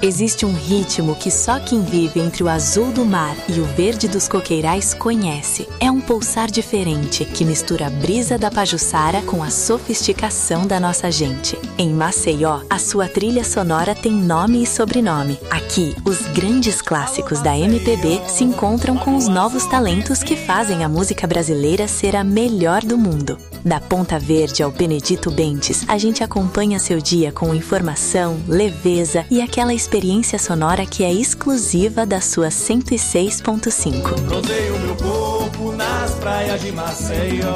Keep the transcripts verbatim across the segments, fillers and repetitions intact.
Existe um ritmo que só quem vive entre o azul do mar e o verde dos coqueirais conhece. É um pulsar diferente que mistura a brisa da Pajuçara com a sofisticação da nossa gente. Em Maceió, a sua trilha sonora tem nome e sobrenome. Aqui, os grandes clássicos da M P B se encontram com os novos talentos que fazem a música brasileira ser a melhor do mundo. Da Ponta Verde ao Benedito Bentes, a gente acompanha seu dia com informação, leveza e aquela experiência sonora que é exclusiva da sua cento e seis ponto cinco. Rodeio meu corpo nas praias de Maceió.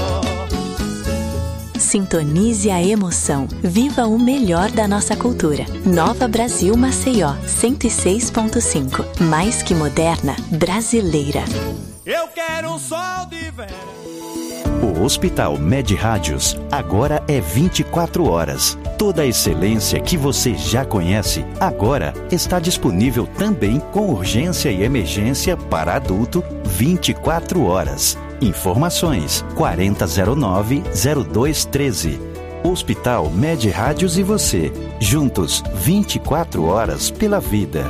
Sintonize a emoção. Viva o melhor da nossa cultura. Nova Brasil Maceió, cento e seis ponto cinco. Mais que moderna, brasileira. Eu quero um sol de verão. O Hospital Med Rádios agora é vinte e quatro horas. Toda a excelência que você já conhece, agora está disponível também com urgência e emergência para adulto vinte e quatro horas. Informações quarenta zero nove zero dois treze. Hospital Med Rádios e você, juntos vinte e quatro horas pela vida.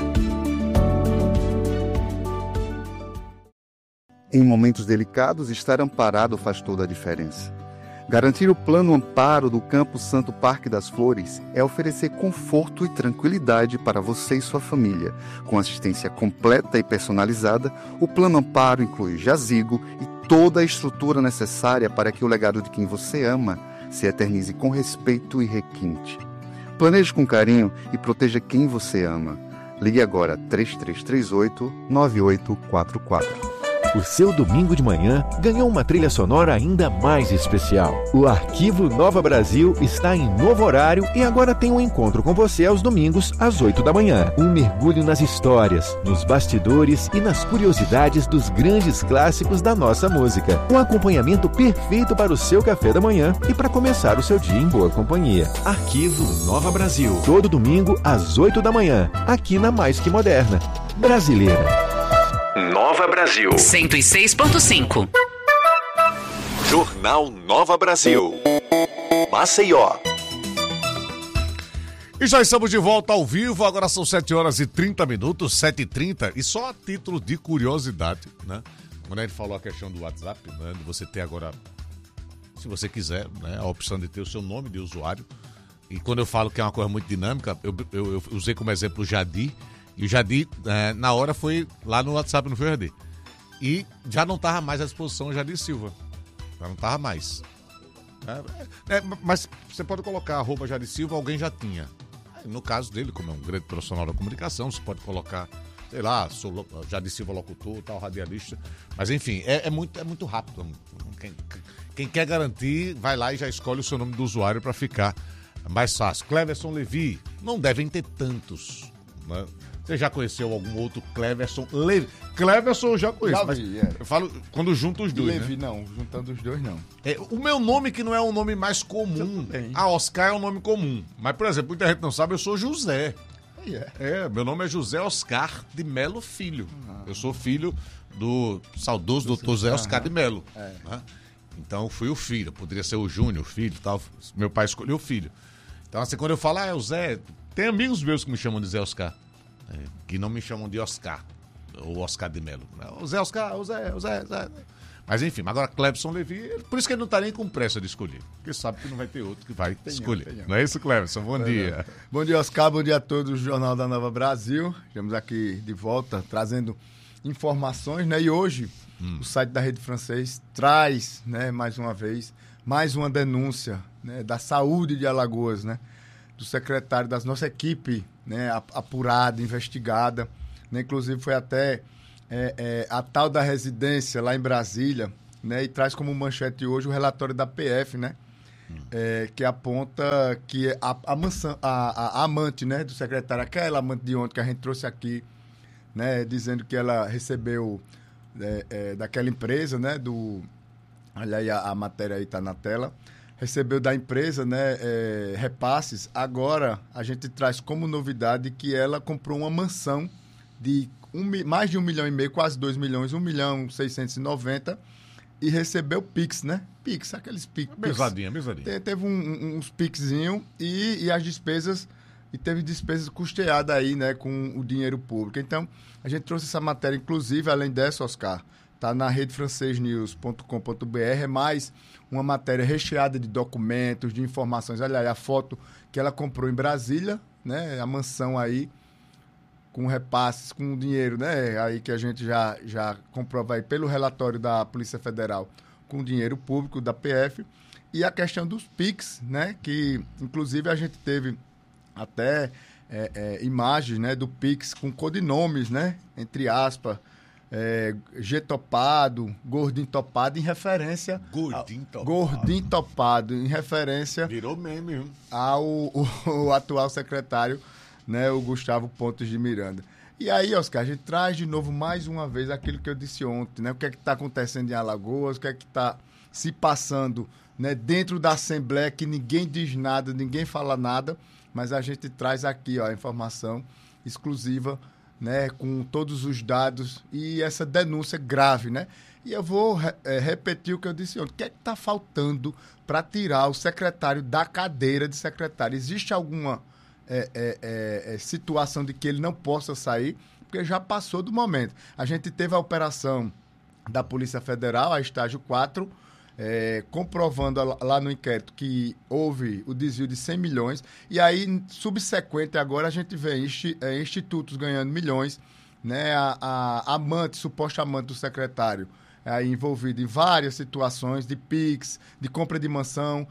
Em momentos delicados, estar amparado faz toda a diferença. Garantir o plano amparo do Campo Santo Parque das Flores é oferecer conforto e tranquilidade para você e sua família. Com assistência completa e personalizada, o plano amparo inclui jazigo e toda a estrutura necessária para que o legado de quem você ama se eternize com respeito e requinte. Planeje com carinho e proteja quem você ama. Ligue agora três três três oito, nove oito quatro quatro. O seu domingo de manhã ganhou uma trilha sonora ainda mais especial. O Arquivo Nova Brasil está em novo horário e agora tem um encontro com você aos domingos, às oito da manhã. Um mergulho nas histórias, nos bastidores e nas curiosidades dos grandes clássicos da nossa música. Um acompanhamento perfeito para o seu café da manhã e para começar o seu dia em boa companhia. Arquivo Nova Brasil. Todo domingo, às oito da manhã, aqui na Mais Que Moderna. Brasileira. Nova Brasil cento e seis ponto cinco. Jornal Nova Brasil Maceió. E já estamos de volta ao vivo, agora são sete horas e trinta minutos, sete e trinta, e só a título de curiosidade, né? Quando a gente falou a questão do WhatsApp, né, de você ter agora, se você quiser, né, a opção de ter o seu nome de usuário, e quando eu falo que é uma coisa muito dinâmica, eu, eu, eu usei como exemplo o Jadi. E o Jadi, é, na hora, foi lá no WhatsApp, não foi, Jadi? E já não estava mais à disposição o Jadi Silva. Já não estava mais. É, é, mas você pode colocar arroba Jadi Silva, alguém já tinha. No caso dele, como é um grande profissional da comunicação, você pode colocar, sei lá, sou Jadi Silva locutor, tal, radialista. Mas enfim, é, é, muito, é muito rápido. Quem, quem quer garantir, vai lá e já escolhe o seu nome do usuário para ficar mais fácil. Cleverson Levi, não devem ter tantos, né? Você já conheceu algum outro Cleverson? Levi. Cleverson eu já conheço, já vi, mas é. Eu falo quando junto os dois, Levi, né? não, juntando os dois não. É, o meu nome que não é um nome mais comum. Ah, Oscar é um nome comum. Mas, por exemplo, muita gente não sabe, eu sou José. Yeah. É, meu nome é José Oscar de Melo Filho. Ah. Eu sou filho do saudoso doutor José Oscar ah. de Melo. É. Né? Então, fui o filho. Poderia ser o Júnior, o filho e tal. Meu pai escolheu o filho. Então, assim, quando eu falo, ah, é o Zé... Tem amigos meus que me chamam de Zé Oscar. É, que não me chamam de Oscar, ou Oscar de Melo. O Zé Oscar, o Zé, o Zé, Zé. Mas enfim, agora Cleverson Levi, por isso que ele não está nem com pressa de escolher. Porque sabe que não vai ter outro que vai tenham, escolher. Tenham. Não é isso, Cleverson? Bom é, dia. Bom dia, Oscar. Bom dia a todos do Jornal da Nova Brasil. Estamos aqui de volta, trazendo informações, né? E hoje, hum. o site da Rede Francês traz, né, mais uma vez, mais uma denúncia, né, da saúde de Alagoas, né? Do secretário da nossa equipe, né, apurada, investigada, né, inclusive foi até é, é, a tal da residência lá em Brasília, né, e traz como manchete hoje o relatório da P F, né, hum. é, que aponta que a, a, mansão, a, a amante, né, do secretário, aquela amante de ontem que a gente trouxe aqui, né, dizendo que ela recebeu é, é, daquela empresa, né, do, olha aí a, a matéria aí está na tela, recebeu da empresa, né, é, repasses. Agora, a gente traz como novidade que ela comprou uma mansão de um, mais de um milhão e meio, quase dois milhões, um milhão seiscentos e noventa, e recebeu Pix, né? Pix, aqueles Pix. Mesadinha, mesadinha. Te, teve um, um, uns Pixzinhos e, e as despesas e teve despesas custeadas aí, né, com o dinheiro público. Então, a gente trouxe essa matéria, inclusive, além dessa, Oscar, está na rede francês news ponto com ponto b r, é mais uma matéria recheada de documentos, de informações. Olha aí, a foto que ela comprou em Brasília, né, a mansão aí, com repasses, com dinheiro, né, aí que a gente já, já comprova aí pelo relatório da Polícia Federal, com dinheiro público da P F, e a questão dos Pix, né, que inclusive a gente teve até é, é, imagens, né, do Pix com codinomes, né, entre aspas, é, G topado, gordinho topado, em referência... Gordinho topado. Gordinho topado, em referência... Virou meme, viu? Ao o, o atual secretário, né, o Gustavo Pontes de Miranda. E aí, Oscar, a gente traz de novo mais uma vez aquilo que eu disse ontem, né? O que é que está acontecendo em Alagoas, o que é que está se passando, né, dentro da Assembleia, que ninguém diz nada, ninguém fala nada, mas a gente traz aqui, ó, a informação exclusiva, né, com todos os dados e essa denúncia grave, né? E eu vou é, repetir o que eu disse ontem. O que é que está faltando para tirar o secretário da cadeira de secretário? Existe alguma é, é, é, é, situação de que ele não possa sair? Porque já passou do momento. A gente teve a operação da Polícia Federal, a estágio quatro, É, comprovando lá no inquérito que houve o desvio de cem milhões, e aí, subsequente, agora a gente vê insti, é, institutos ganhando milhões, né? A, a amante, suposta amante do secretário, é, envolvida em várias situações de Pix, de compra de mansão,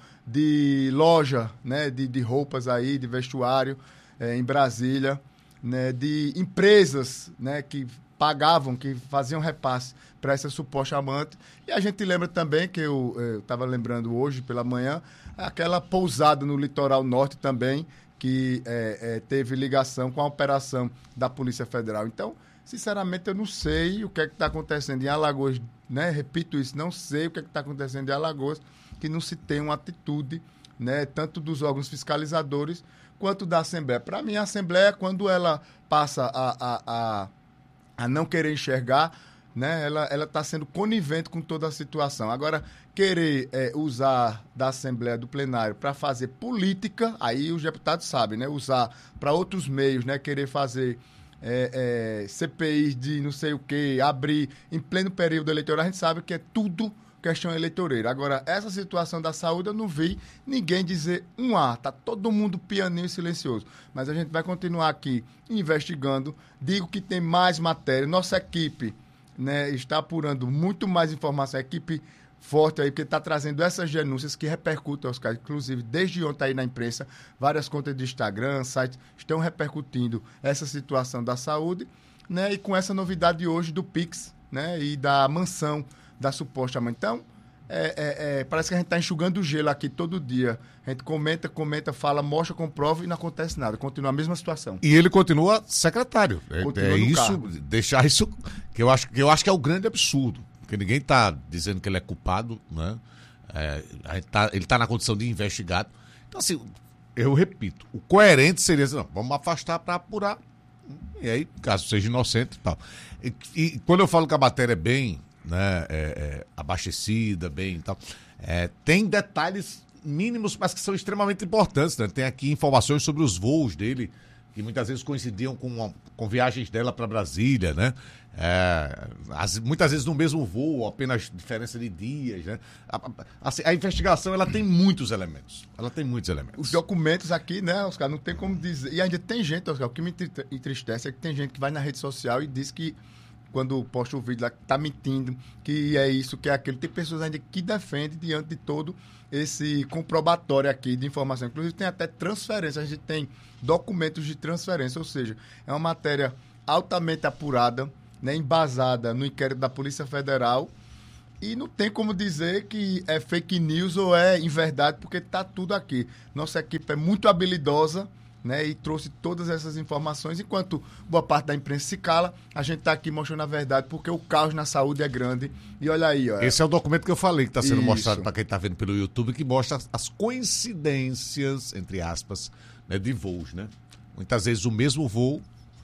de loja, né? de, de roupas aí, de vestuário, é, em Brasília, né? De empresas, né? que pagavam, que faziam repasse para essa suposta amante. E a gente lembra também, que eu estava lembrando hoje pela manhã, aquela pousada no litoral norte também, que é, é, teve ligação com a operação da Polícia Federal. Então, sinceramente, eu não sei o que é que está acontecendo em Alagoas, né? Repito isso, não sei o que é que está acontecendo em Alagoas, que não se tem uma atitude, né, tanto dos órgãos fiscalizadores quanto da Assembleia. Para mim, a Assembleia, quando ela passa a... a, a a não querer enxergar, né? Ela está sendo conivente com toda a situação. Agora, querer é, usar da Assembleia, do plenário, para fazer política, aí os deputados sabem, né? Usar para outros meios, né? Querer fazer é, é, C P Is de não sei o quê, abrir em pleno período eleitoral, a gente sabe que é tudo questão eleitoreira. Agora, essa situação da saúde, eu não vi ninguém dizer um A. Está todo mundo pianinho e silencioso. Mas a gente vai continuar aqui investigando. Digo que tem mais matéria. Nossa equipe, né, está apurando muito mais informação. A equipe forte aí, porque está trazendo essas denúncias que repercutem, Oscar. Inclusive, desde ontem aí na imprensa, várias contas de Instagram, sites, estão repercutindo essa situação da saúde, né, e com essa novidade de hoje do Pix, né, e da mansão da suposta mãe. Então, é, é, é, parece que a gente está enxugando o gelo aqui todo dia. A gente comenta, comenta, fala, mostra, comprova e não acontece nada. Continua a mesma situação. E ele continua secretário. Continua é no isso, cargo. deixar isso, que eu acho que, eu acho que é o grande absurdo. Porque ninguém está dizendo que ele é culpado, né? É, a gente tá, ele está na condição de investigado. Então, assim, eu repito, o coerente seria assim, não, vamos afastar para apurar. E aí, caso seja inocente e tal. E, e quando eu falo que a matéria é bem... né, é, é, abastecida, bem e tal. É, tem detalhes mínimos, mas que são extremamente importantes, né? Tem aqui informações sobre os voos dele, que muitas vezes coincidiam com, com viagens dela para Brasília, né? É, as, muitas vezes no mesmo voo, apenas diferença de dias, né? A, a, a investigação, ela tem muitos elementos. Ela tem muitos elementos. Os documentos aqui, né, Oscar, não tem como dizer. E ainda tem gente, Oscar, o que me entristece é que tem gente que vai na rede social e diz que quando posta o vídeo lá, que tá mentindo, que é isso, que é aquilo. Tem pessoas ainda que defendem diante de todo esse comprobatório aqui de informação. Inclusive, tem até transferência, a gente tem documentos de transferência, ou seja, é uma matéria altamente apurada, né, embasada no inquérito da Polícia Federal, e não tem como dizer que é fake news ou é inverdade, porque está tudo aqui. Nossa equipe é muito habilidosa, né, e trouxe todas essas informações, enquanto boa parte da imprensa se cala, a gente está aqui mostrando a verdade, porque o caos na saúde é grande. E olha aí, ó. Esse é o documento que eu falei, que está sendo Isso. mostrado para quem está vendo pelo YouTube, que mostra as coincidências, entre aspas, né, de voos, né? Muitas vezes o mesmo voo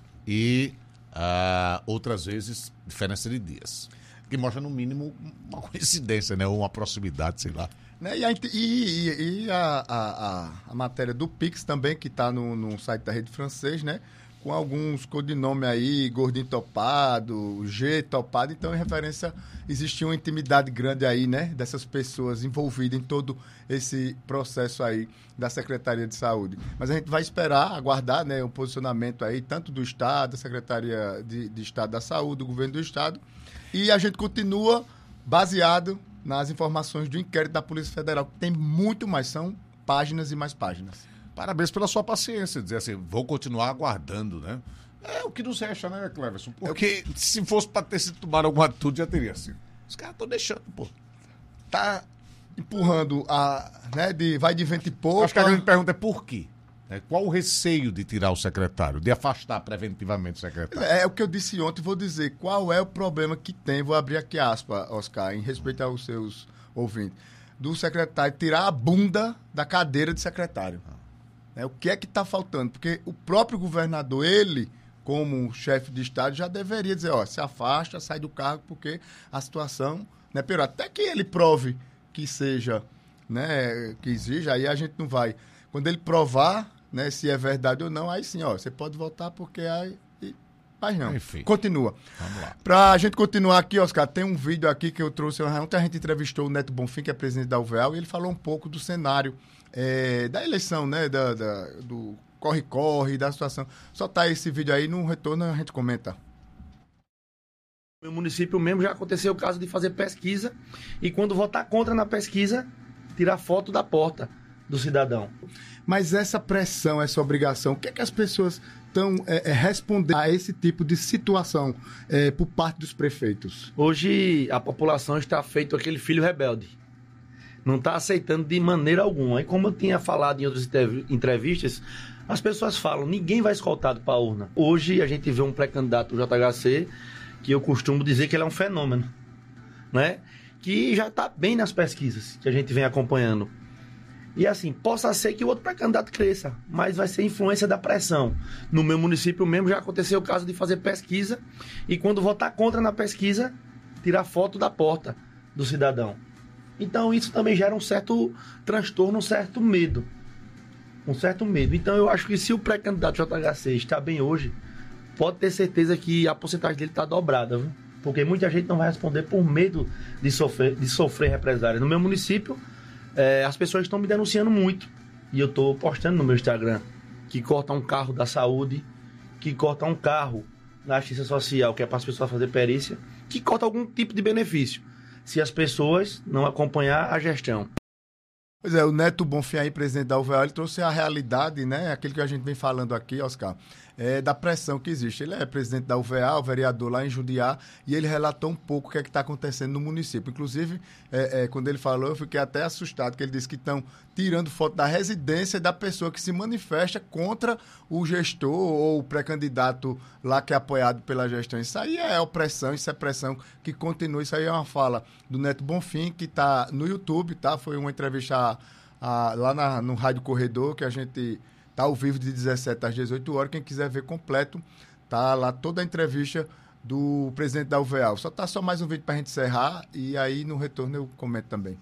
e uh, outras vezes diferença de dias. Que mostra, no mínimo, uma coincidência, né? Ou uma proximidade, sei lá. Né? E, a, e, e a, a, a matéria do Pix também, que está no, no site da Rede Francês, né? Com alguns codinomes aí, Gordinho Topado, G Topado. Então, em referência, existia uma intimidade grande aí, né? Dessas pessoas envolvidas em todo esse processo aí da Secretaria de Saúde. Mas a gente vai esperar, aguardar, né? Um posicionamento aí, tanto do Estado, da Secretaria de, de Estado da Saúde, do Governo do Estado. E a gente continua baseado nas informações do inquérito da Polícia Federal, que tem muito mais, são páginas e mais páginas. Parabéns pela sua paciência, dizer assim, vou continuar aguardando, né? É o que nos resta, né, Cleverson? Porque é, se fosse para ter sido tomado alguma atitude, já teria sido. Os caras estão deixando, pô. Tá empurrando a, né, de, vai de vento e pouco. Acho que a grande pergunta é por quê? É, qual o receio de tirar o secretário, de afastar preventivamente o secretário? É, é o que eu disse ontem, vou dizer, qual é o problema que tem, vou abrir aqui aspas, Oscar, em respeito aos seus ouvintes, do secretário tirar a bunda da cadeira de secretário. É, o que é que está faltando? Porque o próprio governador, ele, como chefe de Estado, já deveria dizer, ó, se afasta, sai do cargo, porque a situação, né, pior, até que ele prove que seja, né, que exija, aí a gente não vai. Quando ele provar, né, se é verdade ou não, aí sim, ó, você pode votar porque aí... Mas não, enfim. Continua. Vamos lá. Pra gente continuar aqui, Oscar, tem um vídeo aqui que eu trouxe, ontem a gente entrevistou o Neto Bonfim, que é presidente da U V E A L, e ele falou um pouco do cenário é, da eleição, né, da, da, do corre-corre, da situação. Só tá esse vídeo aí, no retorno a gente comenta. No meu município mesmo já aconteceu o caso de fazer pesquisa e quando votar contra na pesquisa, tirar foto da porta do cidadão. Mas essa pressão, essa obrigação, o que é que as pessoas estão é, é, respondendo a esse tipo de situação é, por parte dos prefeitos? Hoje a população está feito aquele filho rebelde. Não está aceitando de maneira alguma. E como eu tinha falado em outras entrevistas, as pessoas falam, ninguém vai escoltado para a urna. Hoje a gente vê um pré-candidato do J H C, que eu costumo dizer que ele é um fenômeno, né? Que já está bem nas pesquisas que a gente vem acompanhando. E assim, possa ser que o outro pré-candidato cresça, mas vai ser influência da pressão. No meu município mesmo já aconteceu o caso de fazer pesquisa e quando votar contra na pesquisa, tirar foto da porta do cidadão. Então isso também gera um certo transtorno, um certo medo. Um certo medo. Então eu acho que se o pré-candidato J H C está bem hoje, pode ter certeza que a porcentagem dele está dobrada, viu? Porque muita gente não vai responder por medo de sofrer, de sofrer represália. No meu município, É, as pessoas estão me denunciando muito. E eu estou postando no meu Instagram que corta um carro da saúde, que corta um carro na assistência social, que é para as pessoas fazer perícia, que corta algum tipo de benefício, se as pessoas não acompanhar a gestão. Pois é, o Neto Bonfim aí, presidente da U V E A L, ele trouxe a realidade, né, aquilo que a gente vem falando aqui, Oscar, é, da pressão que existe. Ele é presidente da U V E A L, vereador lá em Jundiá, e ele relatou um pouco o que é que está acontecendo no município. Inclusive, é, é, quando ele falou, eu fiquei até assustado, que ele disse que estão tirando foto da residência da pessoa que se manifesta contra o gestor ou o pré-candidato lá que é apoiado pela gestão. Isso aí é opressão, isso é pressão que continua. Isso aí é uma fala do Neto Bonfim, que está no YouTube, tá? Foi uma entrevista a, a, lá na, no Rádio Corredor, que a gente está ao vivo de dezessete às dezoito horas. Quem quiser ver completo, tá lá toda a entrevista do presidente da U V E A L. Só tá só mais um vídeo para a gente encerrar e aí no retorno eu comento também.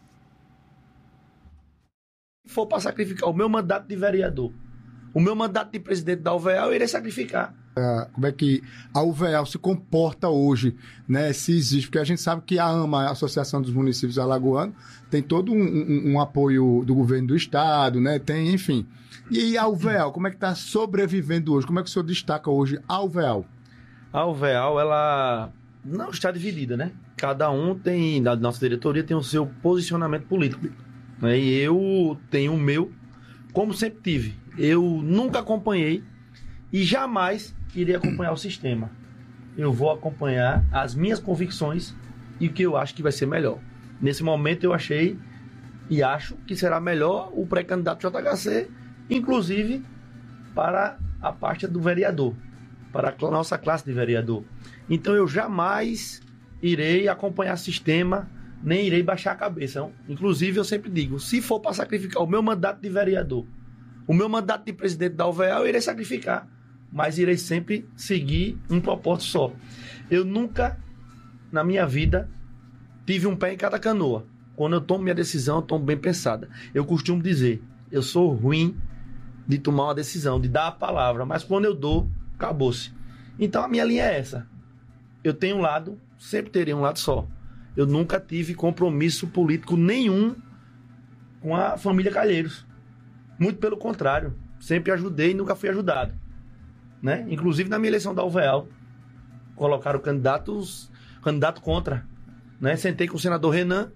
Se for para sacrificar o meu mandato de vereador, o meu mandato de presidente da U V E A L, eu irei sacrificar. É, como é que a U V E A L se comporta hoje, né? Se existe, porque a gente sabe que a AMA, a Associação dos Municípios Alagoanos, tem todo um, um, um apoio do governo do estado, né? Tem, enfim. E a U V E A L, como é que está sobrevivendo hoje? Como é que o senhor destaca hoje a U V E A L? A U V E A L, ela não está dividida, né? Cada um tem, da nossa diretoria, tem o seu posicionamento político. Né? E eu tenho o meu, como sempre tive. Eu nunca acompanhei e jamais irei acompanhar o sistema. Eu vou acompanhar as minhas convicções e o que eu acho que vai ser melhor. Nesse momento eu achei e acho que será melhor o pré-candidato J H C, inclusive para a parte do vereador, para a nossa classe de vereador. Então eu jamais irei acompanhar o sistema, nem irei baixar a cabeça. Inclusive eu sempre digo, se for para sacrificar o meu mandato de vereador, o meu mandato de presidente da U V E A L, eu irei sacrificar, mas irei sempre seguir um propósito só. Eu nunca, na minha vida, tive um pé em cada canoa. Quando eu tomo minha decisão, eu tomo bem pensada. Eu costumo dizer, eu sou ruim de tomar uma decisão, de dar a palavra, mas quando eu dou, acabou-se. Então a minha linha é essa. Eu tenho um lado, sempre terei um lado só. Eu nunca tive compromisso político nenhum com a família Calheiros. Muito pelo contrário. Sempre ajudei e nunca fui ajudado. Né? Inclusive na minha eleição da U V E A L, colocaram candidatos, candidato contra. Né? Sentei com o senador Renan.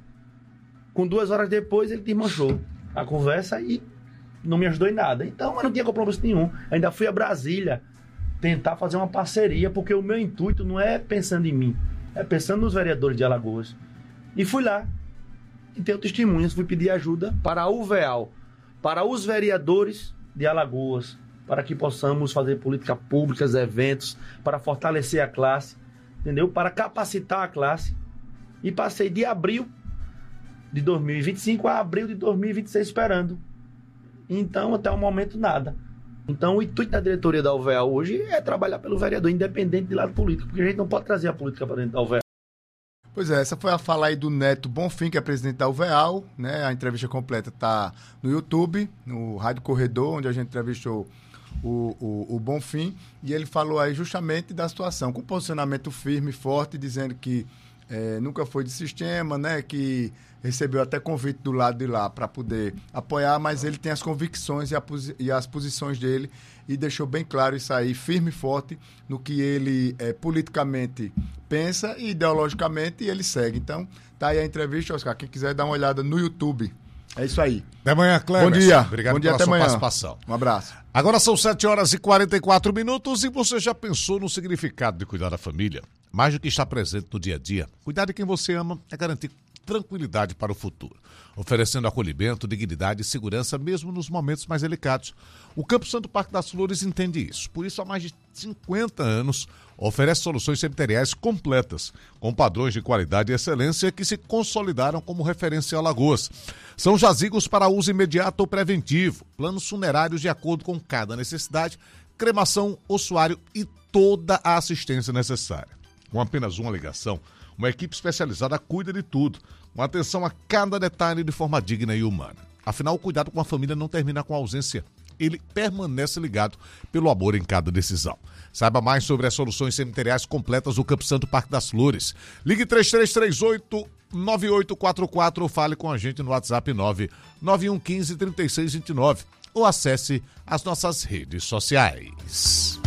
Com duas horas depois ele desmanchou a conversa e não me ajudou em nada. Então eu não tinha compromisso nenhum. Ainda fui a Brasília tentar fazer uma parceria, porque o meu intuito não é pensando em mim, é pensando nos vereadores de Alagoas. E fui lá e tenho testemunhas, fui pedir ajuda para a U V E A L, para os vereadores de Alagoas, para que possamos fazer políticas públicas, eventos, para fortalecer a classe, entendeu? Para capacitar a classe. E passei de abril de dois mil e vinte e cinco a abril de dois mil e vinte e seis esperando. Então, até o momento, nada. Então, o intuito da diretoria da U V E A L hoje é trabalhar pelo vereador, independente de lado político, porque a gente não pode trazer a política para dentro da U V E A L. Pois é, essa foi a fala aí do Neto Bonfim, que é presidente da U V E A L, né? A entrevista completa está no YouTube, no Rádio Corredor, onde a gente entrevistou o, o, o Bonfim, e ele falou aí justamente da situação, com posicionamento firme e forte, dizendo que é, nunca foi de sistema, né? Que recebeu até convite do lado de lá para poder apoiar, mas ele tem as convicções e, a, e as posições dele, e deixou bem claro isso aí, firme e forte, no que ele é, politicamente pensa e ideologicamente ele segue. Então, tá aí a entrevista, Oscar. Quem quiser dar uma olhada no YouTube. É isso aí. Até amanhã, Cleber. Bom dia. Obrigado Bom dia, pela até sua amanhã. participação. Um abraço. Agora são sete horas e quarenta e quatro minutos e você já pensou no significado de cuidar da família? Mais do que estar presente no dia a dia, cuidar de quem você ama é garantir tranquilidade para o futuro, oferecendo acolhimento, dignidade e segurança mesmo nos momentos mais delicados. O Campo Santo Parque das Flores entende isso. Por isso, há mais de cinquenta anos, oferece soluções cemiteriais completas, com padrões de qualidade e excelência que se consolidaram como referência em Alagoas. São jazigos para uso imediato ou preventivo, planos funerários de acordo com cada necessidade, cremação, ossuário e toda a assistência necessária. Com apenas uma ligação, uma equipe especializada cuida de tudo, com atenção a cada detalhe de forma digna e humana. Afinal, o cuidado com a família não termina com a ausência. Ele permanece ligado pelo amor em cada decisão. Saiba mais sobre as soluções cemiteriais completas do Campo Santo Parque das Flores. Ligue três três três oito, nove oito quatro quatro ou fale com a gente no WhatsApp nove nove um um cinco, três seis dois nove ou acesse as nossas redes sociais.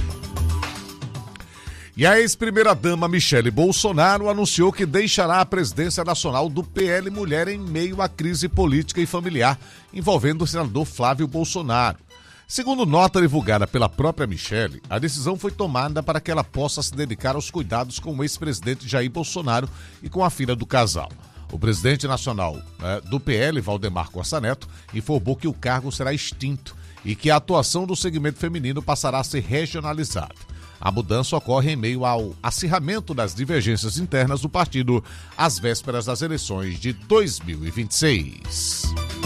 E a ex-primeira-dama Michele Bolsonaro anunciou que deixará a presidência nacional do P L Mulher em meio à crise política e familiar envolvendo o senador Flávio Bolsonaro. Segundo nota divulgada pela própria Michele, a decisão foi tomada para que ela possa se dedicar aos cuidados com o ex-presidente Jair Bolsonaro e com a filha do casal. O presidente nacional eh, do P L, Valdemar Costa Neto, informou que o cargo será extinto e que a atuação do segmento feminino passará a ser regionalizada. A mudança ocorre em meio ao acirramento das divergências internas do partido às vésperas das eleições de dois mil e vinte e seis.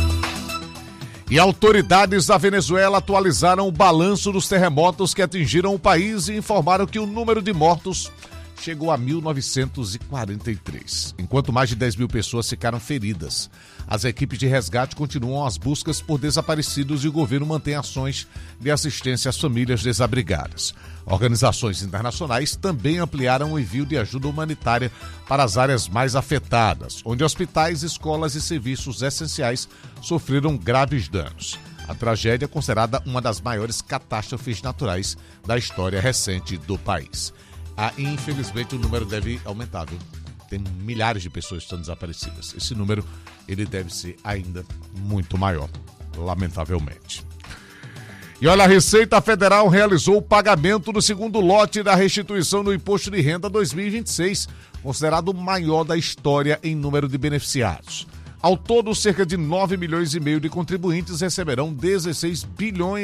E autoridades da Venezuela atualizaram o balanço dos terremotos que atingiram o país e informaram que o número de mortos chegou a mil novecentos e quarenta e três, enquanto mais de dez mil pessoas ficaram feridas. As equipes de resgate continuam as buscas por desaparecidos e o governo mantém ações de assistência às famílias desabrigadas. Organizações internacionais também ampliaram o envio de ajuda humanitária para as áreas mais afetadas, onde hospitais, escolas e serviços essenciais sofreram graves danos. A tragédia é considerada uma das maiores catástrofes naturais da história recente do país. Ah, infelizmente o número deve aumentar, viu? Tem milhares de pessoas que estão desaparecidas. Esse número ele deve ser ainda muito maior, lamentavelmente. E olha, a Receita Federal realizou o pagamento do segundo lote da restituição do Imposto de Renda dois mil e vinte e seis, considerado o maior da história em número de beneficiados. Ao todo, cerca de nove milhões e meio de contribuintes receberão dezesseis bilhões